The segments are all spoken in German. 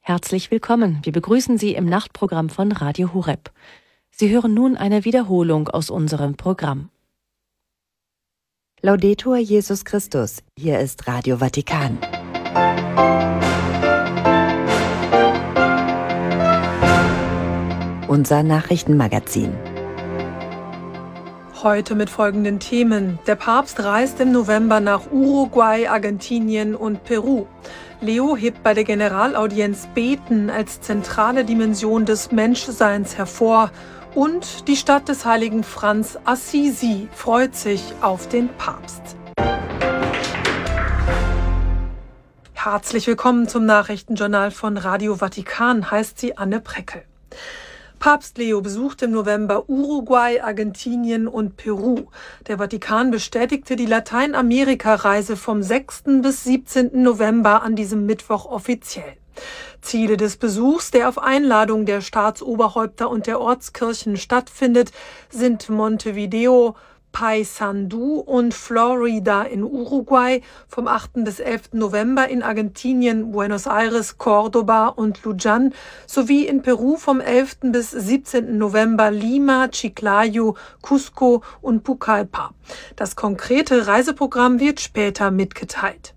Herzlich willkommen. Wir begrüßen Sie im Nachtprogramm von Radio Horeb. Sie hören nun eine Wiederholung aus unserem Programm. Laudetur Jesus Christus. Hier ist Radio Vatikan. Unser Nachrichtenmagazin. Heute mit folgenden Themen. Der Papst reist im November nach Uruguay, Argentinien und Peru. Leo hebt bei der Generalaudienz Beten als zentrale Dimension des Menschseins hervor. Und die Stadt des heiligen Franz Assisi freut sich auf den Papst. Herzlich willkommen zum Nachrichtenjournal von Radio Vatikan, heißt sie Anne Preckel. Papst Leo besucht im November Uruguay, Argentinien und Peru. Der Vatikan bestätigte die Lateinamerika-Reise vom 6. bis 17. November an diesem Mittwoch offiziell. Ziele des Besuchs, der auf Einladung der Staatsoberhäupter und der Ortskirchen stattfindet, sind Montevideo, Paysandú und Florida in Uruguay, vom 8. bis 11. November in Argentinien, Buenos Aires, Córdoba und Luján, sowie in Peru vom 11. bis 17. November Lima, Chiclayo, Cusco und Pucallpa. Das konkrete Reiseprogramm wird später mitgeteilt.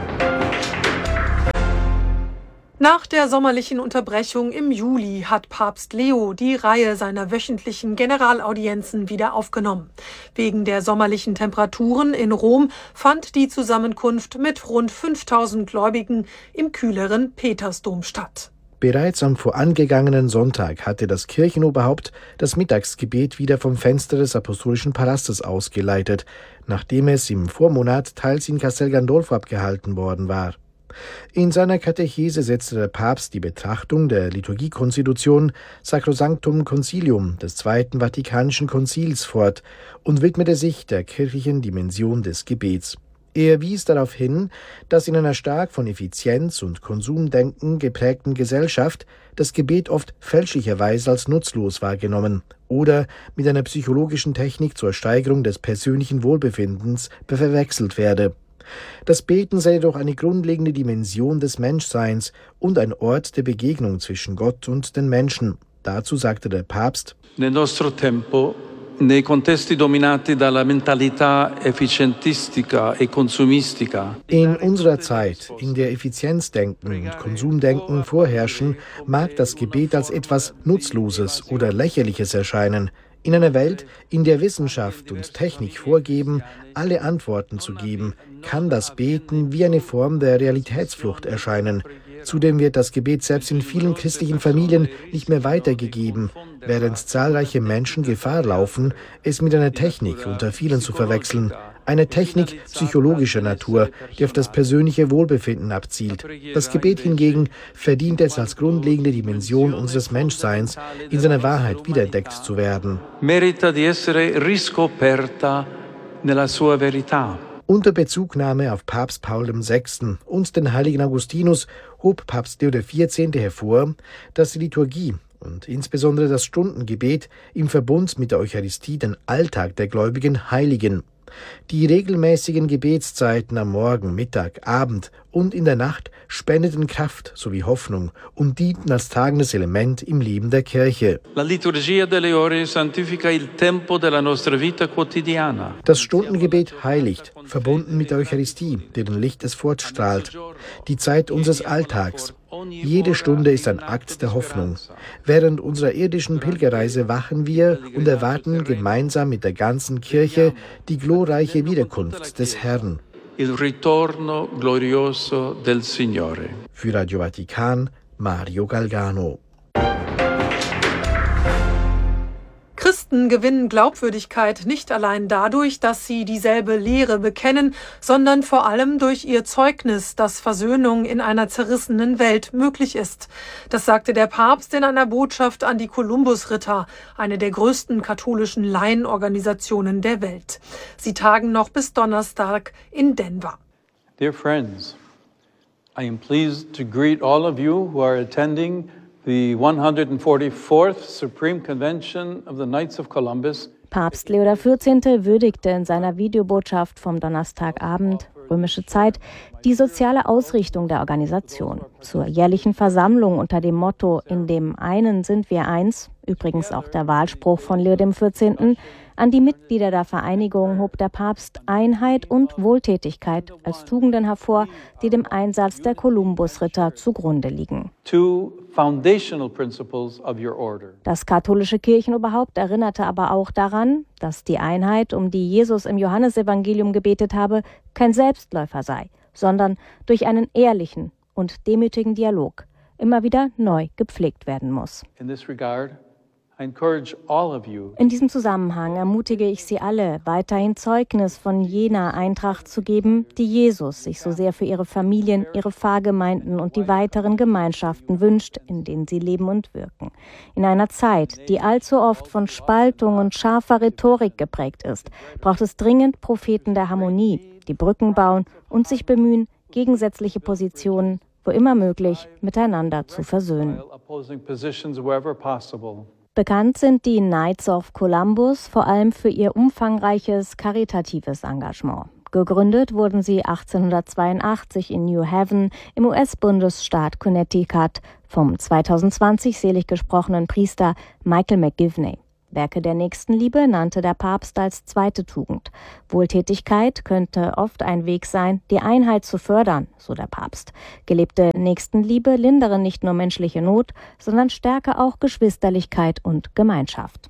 Nach der sommerlichen Unterbrechung im Juli hat Papst Leo die Reihe seiner wöchentlichen Generalaudienzen wieder aufgenommen. Wegen der sommerlichen Temperaturen in Rom fand die Zusammenkunft mit rund 5000 Gläubigen im kühleren Petersdom statt. Bereits am vorangegangenen Sonntag hatte das Kirchenoberhaupt das Mittagsgebet wieder vom Fenster des Apostolischen Palastes ausgeleitet, nachdem es im Vormonat teils in Castel Gandolfo abgehalten worden war. In seiner Katechese setzte der Papst die Betrachtung der Liturgiekonstitution Sacrosanctum Concilium des Zweiten Vatikanischen Konzils fort und widmete sich der kirchlichen Dimension des Gebets. Er wies darauf hin, dass in einer stark von Effizienz und Konsumdenken geprägten Gesellschaft das Gebet oft fälschlicherweise als nutzlos wahrgenommen oder mit einer psychologischen Technik zur Steigerung des persönlichen Wohlbefindens verwechselt werde. Das Beten sei jedoch eine grundlegende Dimension des Menschseins und ein Ort der Begegnung zwischen Gott und den Menschen. Dazu sagte der Papst: Nel nostro tempo, nei contesti dominati dalla mentalità efficientistica e consumistica. In unserer Zeit, in der Effizienzdenken und Konsumdenken vorherrschen, mag das Gebet als etwas Nutzloses oder Lächerliches erscheinen. In einer Welt, in der Wissenschaft und Technik vorgeben, alle Antworten zu geben, kann das Beten wie eine Form der Realitätsflucht erscheinen. Zudem wird das Gebet selbst in vielen christlichen Familien nicht mehr weitergegeben, während zahlreiche Menschen Gefahr laufen, es mit einer Technik unter vielen zu verwechseln. Eine Technik psychologischer Natur, die auf das persönliche Wohlbefinden abzielt. Das Gebet hingegen verdient es als grundlegende Dimension unseres Menschseins, in seiner Wahrheit wiederentdeckt zu werden. Merita di essere riscoperta nella sua verità. Unter Bezugnahme auf Papst Paul VI. Und den heiligen Augustinus hob Papst Leo XIV. Hervor, dass die Liturgie und insbesondere das Stundengebet im Verbund mit der Eucharistie den Alltag der Gläubigen heiligen. Die regelmäßigen Gebetszeiten am Morgen, Mittag, Abend und in der Nacht spendeten Kraft sowie Hoffnung und dienten als tragendes Element im Leben der Kirche. La liturgia delle ore santifica il tempo della nostra vita quotidiana. Das Stundengebet heiligt, verbunden mit der Eucharistie, deren Licht es fortstrahlt, die Zeit unseres Alltags. Jede Stunde ist ein Akt der Hoffnung. Während unserer irdischen Pilgerreise wachen wir und erwarten gemeinsam mit der ganzen Kirche die glorreiche Wiederkunft des Herrn. Il ritorno glorioso del Signore. Für Radio Vatikan, Mario Galgano. Christen gewinnen Glaubwürdigkeit nicht allein dadurch, dass sie dieselbe Lehre bekennen, sondern vor allem durch ihr Zeugnis, dass Versöhnung in einer zerrissenen Welt möglich ist. Das sagte der Papst in einer Botschaft an die Columbus-Ritter, eine der größten katholischen Laienorganisationen der Welt. Sie tagen noch bis Donnerstag in Denver. Dear friends, I am pleased to greet all of you who are attending the 144th Supreme Convention of the Knights of Columbus. Papst Leo XIV. Würdigte in seiner Videobotschaft vom Donnerstagabend römische Zeit, die soziale Ausrichtung der Organisation. Zur jährlichen Versammlung unter dem Motto »In dem einen sind wir eins«, übrigens auch der Wahlspruch von Leo XIV., an die Mitglieder der Vereinigung hob der Papst Einheit und Wohltätigkeit als Tugenden hervor, die dem Einsatz der Kolumbusritter zugrunde liegen. Das katholische Kirchenoberhaupt erinnerte aber auch daran, dass die Einheit, um die Jesus im Johannesevangelium gebetet habe, kein Selbstläufer sei, sondern durch einen ehrlichen und demütigen Dialog immer wieder neu gepflegt werden muss. In diesem Zusammenhang ermutige ich Sie alle, weiterhin Zeugnis von jener Eintracht zu geben, die Jesus sich so sehr für Ihre Familien, Ihre Pfarrgemeinden und die weiteren Gemeinschaften wünscht, in denen Sie leben und wirken. In einer Zeit, die allzu oft von Spaltung und scharfer Rhetorik geprägt ist, braucht es dringend Propheten der Harmonie, die Brücken bauen und sich bemühen, gegensätzliche Positionen, wo immer möglich, miteinander zu versöhnen. Bekannt sind die Knights of Columbus vor allem für ihr umfangreiches karitatives Engagement. Gegründet wurden sie 1882 in New Haven im US-Bundesstaat Connecticut vom 2020 selig gesprochenen Priester Michael McGivney. Werke der Nächstenliebe nannte der Papst als zweite Tugend. Wohltätigkeit könnte oft ein Weg sein, die Einheit zu fördern, so der Papst. Gelebte Nächstenliebe lindere nicht nur menschliche Not, sondern stärke auch Geschwisterlichkeit und Gemeinschaft.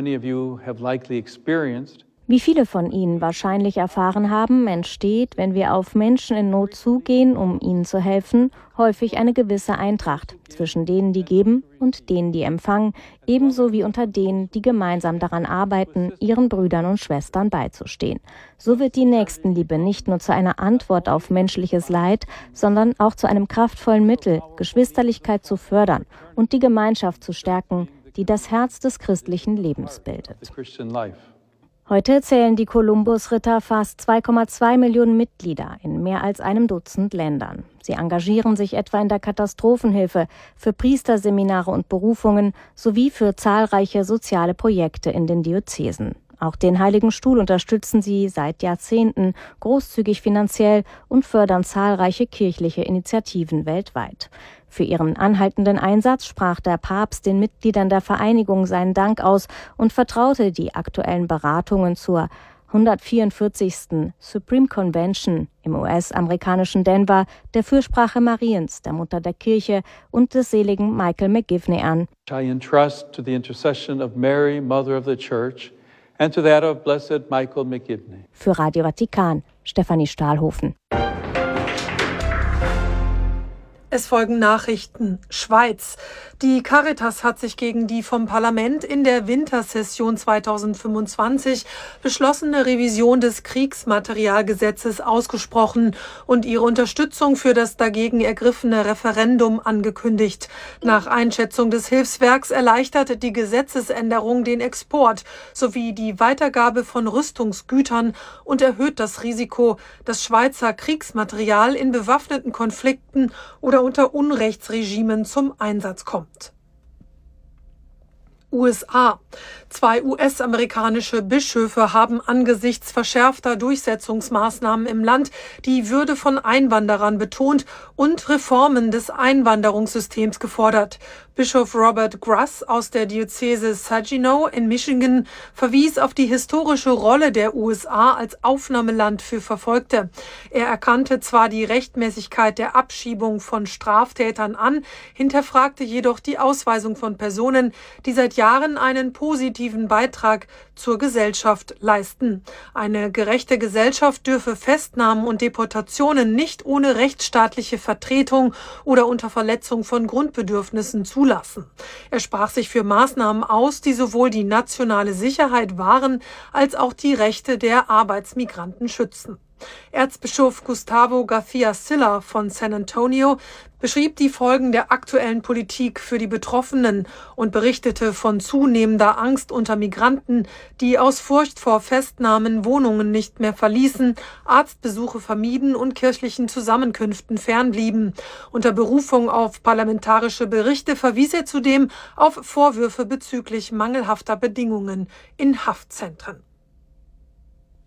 Wie viele von Ihnen wahrscheinlich erfahren haben, entsteht, wenn wir auf Menschen in Not zugehen, um ihnen zu helfen, häufig eine gewisse Eintracht zwischen denen, die geben und denen, die empfangen, ebenso wie unter denen, die gemeinsam daran arbeiten, ihren Brüdern und Schwestern beizustehen. So wird die Nächstenliebe nicht nur zu einer Antwort auf menschliches Leid, sondern auch zu einem kraftvollen Mittel, Geschwisterlichkeit zu fördern und die Gemeinschaft zu stärken, die das Herz des christlichen Lebens bildet. Heute zählen die Kolumbusritter fast 2,2 Millionen Mitglieder in mehr als einem Dutzend Ländern. Sie engagieren sich etwa in der Katastrophenhilfe, für Priesterseminare und Berufungen sowie für zahlreiche soziale Projekte in den Diözesen. Auch den Heiligen Stuhl unterstützen sie seit Jahrzehnten großzügig finanziell und fördern zahlreiche kirchliche Initiativen weltweit. Für ihren anhaltenden Einsatz sprach der Papst den Mitgliedern der Vereinigung seinen Dank aus und vertraute die aktuellen Beratungen zur 144. Supreme Convention im US-amerikanischen Denver der Fürsprache Mariens, der Mutter der Kirche, und des seligen Michael McGivney an. I entrust to the intercession of Mary, Mother of the Church, and to that of Blessed Michael McGivney. Für Radio Vatikan, Stefanie Stahlhofen. Es folgen Nachrichten. Schweiz. Die Caritas hat sich gegen die vom Parlament in der Wintersession 2025 beschlossene Revision des Kriegsmaterialgesetzes ausgesprochen und ihre Unterstützung für das dagegen ergriffene Referendum angekündigt. Nach Einschätzung des Hilfswerks erleichtert die Gesetzesänderung den Export sowie die Weitergabe von Rüstungsgütern und erhöht das Risiko, dass Schweizer Kriegsmaterial in bewaffneten Konflikten oder unter Unrechtsregimen zum Einsatz kommt. USA. 2 US-amerikanische Bischöfe haben angesichts verschärfter Durchsetzungsmaßnahmen im Land die Würde von Einwanderern betont und Reformen des Einwanderungssystems gefordert. Bischof Robert Gruss aus der Diözese Saginaw in Michigan verwies auf die historische Rolle der USA als Aufnahmeland für Verfolgte. Er erkannte zwar die Rechtmäßigkeit der Abschiebung von Straftätern an, hinterfragte jedoch die Ausweisung von Personen, die seit Jahren einen positiven Beitrag zur Gesellschaft leisten. Eine gerechte Gesellschaft dürfe Festnahmen und Deportationen nicht ohne rechtsstaatliche Vertretung oder unter Verletzung von Grundbedürfnissen zulassen. Er sprach sich für Maßnahmen aus, die sowohl die nationale Sicherheit wahren, als auch die Rechte der Arbeitsmigranten schützen. Erzbischof Gustavo García Silla von San Antonio beschrieb die Folgen der aktuellen Politik für die Betroffenen und berichtete von zunehmender Angst unter Migranten, die aus Furcht vor Festnahmen Wohnungen nicht mehr verließen, Arztbesuche vermieden und kirchlichen Zusammenkünften fernblieben. Unter Berufung auf parlamentarische Berichte verwies er zudem auf Vorwürfe bezüglich mangelhafter Bedingungen in Haftzentren.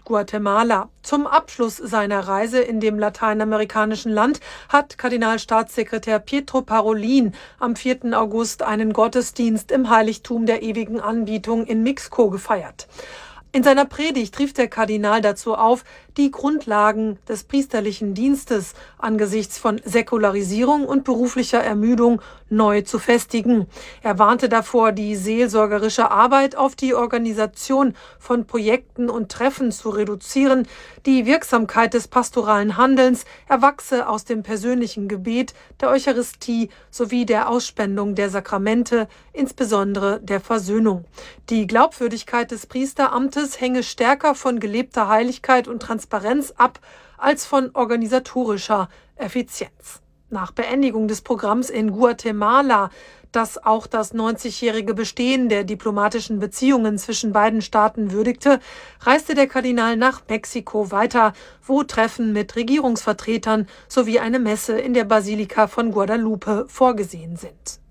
Guatemala. Zum Abschluss seiner Reise in dem lateinamerikanischen Land hat Kardinalstaatssekretär Pietro Parolin am 4. August einen Gottesdienst im Heiligtum der ewigen Anbetung in Mixco gefeiert. In seiner Predigt rief der Kardinal dazu auf, die Grundlagen des priesterlichen Dienstes angesichts von Säkularisierung und beruflicher Ermüdung neu zu festigen. Er warnte davor, die seelsorgerische Arbeit auf die Organisation von Projekten und Treffen zu reduzieren. Die Wirksamkeit des pastoralen Handelns erwachse aus dem persönlichen Gebet, der Eucharistie sowie der Ausspendung der Sakramente, insbesondere der Versöhnung. Die Glaubwürdigkeit des Priesteramtes hänge stärker von gelebter Heiligkeit und Transparenz ab als von organisatorischer Effizienz. Nach Beendigung des Programms in Guatemala, das auch das 90-jährige Bestehen der diplomatischen Beziehungen zwischen beiden Staaten würdigte, reiste der Kardinal nach Mexiko weiter, wo Treffen mit Regierungsvertretern sowie eine Messe in der Basilika von Guadalupe vorgesehen sind.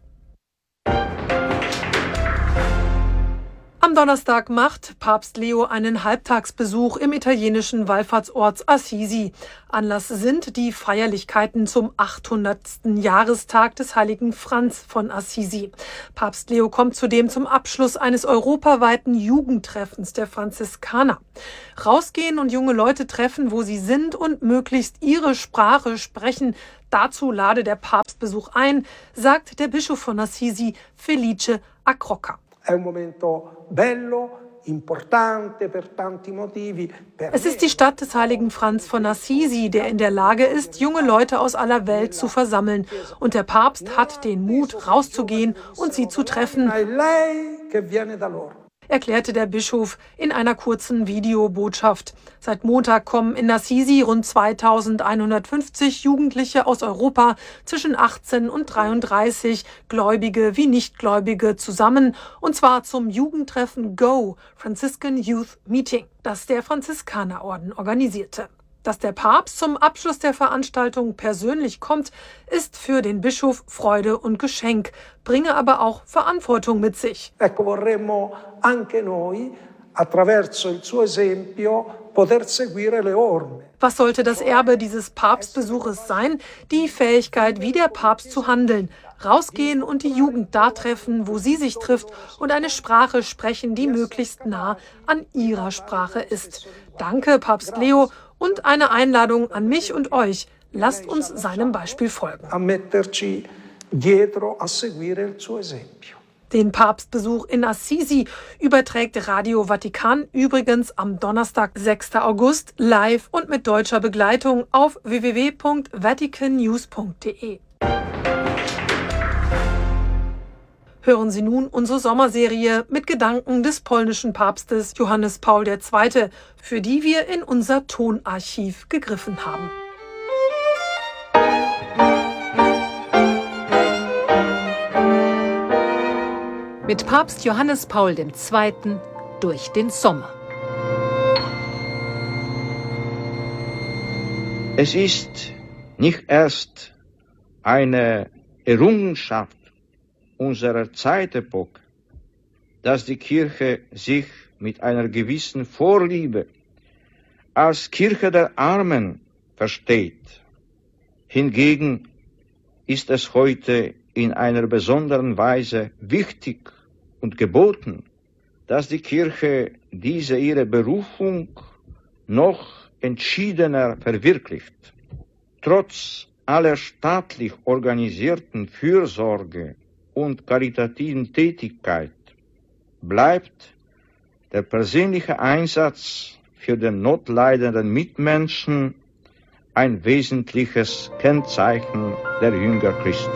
Am Donnerstag macht Papst Leo einen Halbtagsbesuch im italienischen Wallfahrtsort Assisi. Anlass sind die Feierlichkeiten zum 800. Jahrestag des heiligen Franz von Assisi. Papst Leo kommt zudem zum Abschluss eines europaweiten Jugendtreffens der Franziskaner. Rausgehen und junge Leute treffen, wo sie sind und möglichst ihre Sprache sprechen. Dazu lade der Papstbesuch ein, sagt der Bischof von Assisi, Felice Acrocca. Es ist die Stadt des heiligen Franz von Assisi, der in der Lage ist, junge Leute aus aller Welt zu versammeln. Und der Papst hat den Mut, rauszugehen und sie zu treffen, erklärte der Bischof in einer kurzen Videobotschaft. Seit Montag kommen in Assisi rund 2150 Jugendliche aus Europa zwischen 18 und 33, Gläubige wie Nichtgläubige, zusammen, und zwar zum Jugendtreffen GO, Franciscan Youth Meeting, das der Franziskanerorden organisierte. Dass der Papst zum Abschluss der Veranstaltung persönlich kommt, ist für den Bischof Freude und Geschenk, bringe aber auch Verantwortung mit sich. Was sollte das Erbe dieses Papstbesuches sein? Die Fähigkeit, wie der Papst zu handeln. Rausgehen und die Jugend da treffen, wo sie sich trifft, und eine Sprache sprechen, die möglichst nah an ihrer Sprache ist. Danke, Papst Leo, und eine Einladung an mich und euch. Lasst uns seinem Beispiel folgen. Den Papstbesuch in Assisi überträgt Radio Vatikan übrigens am Donnerstag, 6. August, live und mit deutscher Begleitung auf www.vaticannews.de. Hören Sie nun unsere Sommerserie mit Gedanken des polnischen Papstes Johannes Paul II., für die wir in unser Tonarchiv gegriffen haben. Mit Papst Johannes Paul II. durch den Sommer. Es ist nicht erst eine Errungenschaft unserer Zeitepoche, dass die Kirche sich mit einer gewissen Vorliebe als Kirche der Armen versteht. Hingegen ist es heute in einer besonderen Weise wichtig und geboten, dass die Kirche diese ihre Berufung noch entschiedener verwirklicht. Trotz aller staatlich organisierten Fürsorge und karitativen Tätigkeit bleibt der persönliche Einsatz für den notleidenden Mitmenschen ein wesentliches Kennzeichen der Jünger Christi.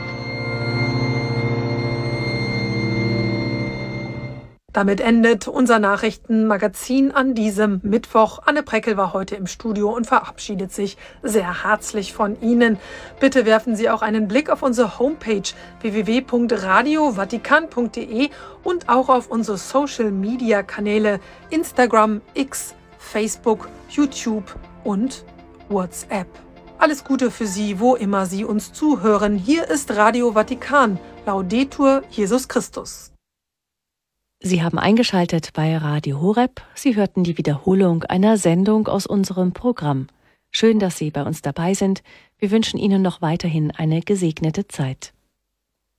Damit endet unser Nachrichtenmagazin an diesem Mittwoch. Anne Preckel war heute im Studio und verabschiedet sich sehr herzlich von Ihnen. Bitte werfen Sie auch einen Blick auf unsere Homepage www.radiovatikan.de und auch auf unsere Social-Media-Kanäle Instagram, X, Facebook, YouTube und WhatsApp. Alles Gute für Sie, wo immer Sie uns zuhören. Hier ist Radio Vatikan. Laudetur Jesus Christus. Sie haben eingeschaltet bei Radio Horeb. Sie hörten die Wiederholung einer Sendung aus unserem Programm. Schön, dass Sie bei uns dabei sind. Wir wünschen Ihnen noch weiterhin eine gesegnete Zeit.